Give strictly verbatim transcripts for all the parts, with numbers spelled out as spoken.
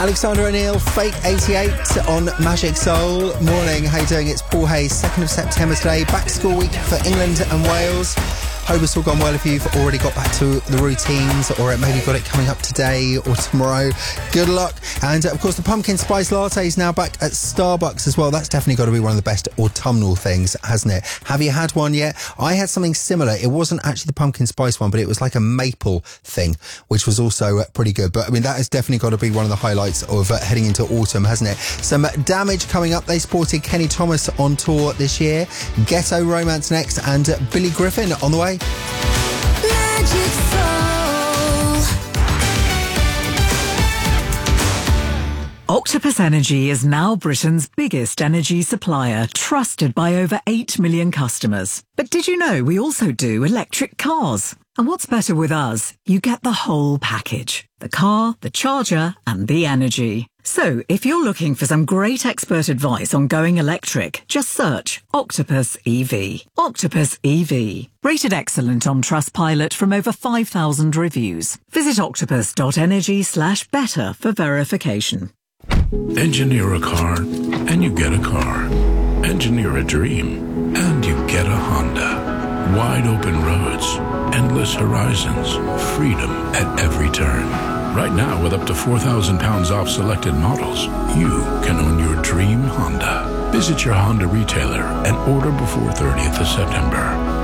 Alexander O'Neill, Fake eighty-eight on Magic Soul. Morning, how you doing? It's Paul Hayes, second of September today. Back to school week for England and Wales. Hope it's all gone well if you've already got back to the routines or maybe got it coming up today or tomorrow. Good luck. And uh, of course the pumpkin spice latte is now back at Starbucks as well. That's definitely got to be one of the best autumnal things, hasn't it? Have you had one yet? I had something similar. It wasn't actually the pumpkin spice one, but it was like a maple thing, which was also uh, pretty good. But I mean, that has definitely got to be one of the highlights of uh, heading into autumn, hasn't it? Some uh, Damage coming up. They supported Kenny Thomas on tour this year. Ghetto Romance next, and uh, Billy Griffin on the way. Magic Soul. Octopus Energy is now Britain's biggest energy supplier, trusted by over eight million customers. But did you know we also do electric cars? And what's better with us? You get the whole package. The car, the charger, and the energy. So, if you're looking for some great expert advice on going electric, just search Octopus E V. Octopus E V. Rated excellent on Trustpilot from over five thousand reviews. Visit octopus.energy slash better for verification. Engineer a car, and you get a car. Engineer a dream, and you get a Honda. Wide open roads, endless horizons, freedom at every turn. Right now, with up to four thousand pounds off selected models, you can own your dream Honda. Visit your Honda retailer and order before thirtieth of September.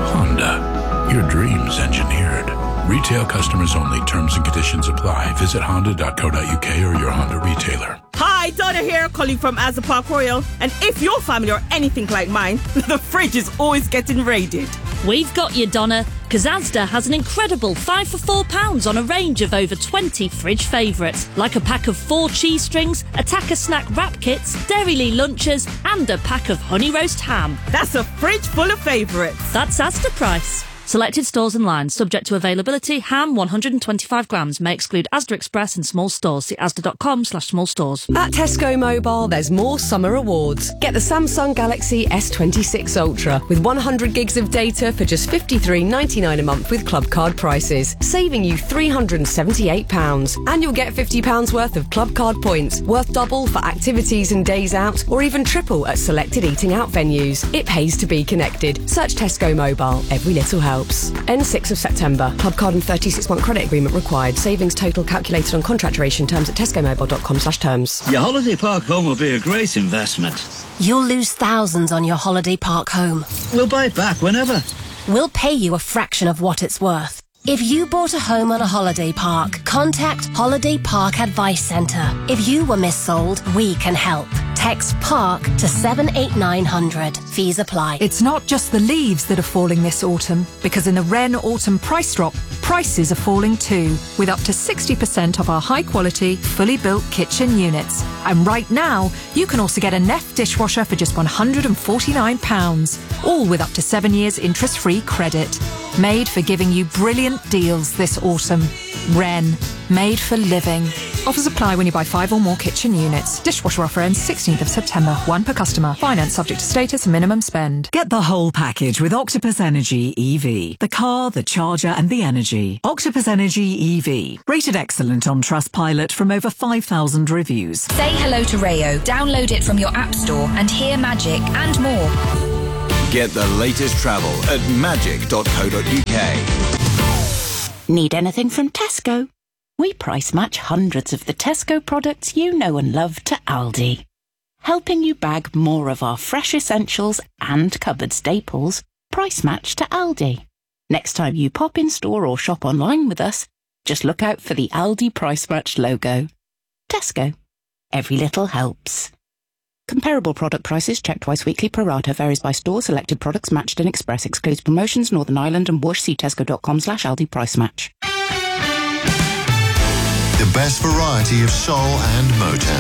Honda, your dreams engineered. Retail customers only. Terms and conditions apply. Visit honda dot co dot uk or your Honda retailer. Hi, Donna here, calling from Asda Park Royal. And if your family are anything like mine, the fridge is always getting raided. We've got you, Donna, because Asda has an incredible five for four pounds on a range of over twenty fridge favourites, like a pack of four cheese strings, a Tacker snack wrap kits, Dairylea lunches, and a pack of honey roast ham. That's a fridge full of favourites. That's Asda price. Selected stores and lines, subject to availability. Ham one hundred twenty-five grams, may exclude Asda Express and small stores. See asda.com slash small stores. At Tesco Mobile, there's more summer awards. Get the Samsung Galaxy S twenty-six Ultra with one hundred gigs of data for just fifty-three ninety-nine a month with Club Card prices, saving you three hundred seventy-eight pounds. And you'll get fifty pounds worth of Club Card points, worth double for activities and days out, or even triple at selected eating out venues. It pays to be connected. Search Tesco Mobile. Every little helps. End sixth of September. Club Card and thirty-six month credit agreement required. Savings total calculated on contract duration. Terms at tescomobile.com slash terms. Your holiday park home will be a great investment. You'll lose thousands on your holiday park home. We'll buy it back whenever. We'll pay you a fraction of what it's worth. If you bought a home on a holiday park, contact Holiday Park Advice Centre. If you were missold, we can help. Text PARK to seven eight nine hundred. Fees apply. It's not just the leaves that are falling this autumn, because in the Wren Autumn Price Drop, prices are falling too, with up to sixty percent off our high-quality, fully built kitchen units. And right now, you can also get a Neff dishwasher for just one hundred forty-nine pounds, all with up to seven years interest-free credit. Made for giving you brilliant deals this autumn. Wren, made for living. Offers apply when you buy five or more kitchen units. Dishwasher offer ends sixteenth of September. One per customer. Finance subject to status and minimum spend. Get the whole package with Octopus Energy E V. The car, the charger, and the energy. Octopus Energy E V. Rated excellent on Trustpilot from over five thousand reviews. Say hello to Rayo. Download it from your app store and hear magic and more. Get the latest travel at magic dot co dot uk. Need anything from Tesco? We price match hundreds of the Tesco products you know and love to Aldi, helping you bag more of our fresh essentials and cupboard staples price match to Aldi. Next time you pop in store or shop online with us, just look out for the Aldi price match logo. Tesco. Every little helps. Comparable product prices checked twice weekly. Pro rata varies by store. Selected products matched in Express. Excludes promotions. Northern Ireland and Whoosh. See tesco.com slash Aldi price match. The best variety of soul and Motown.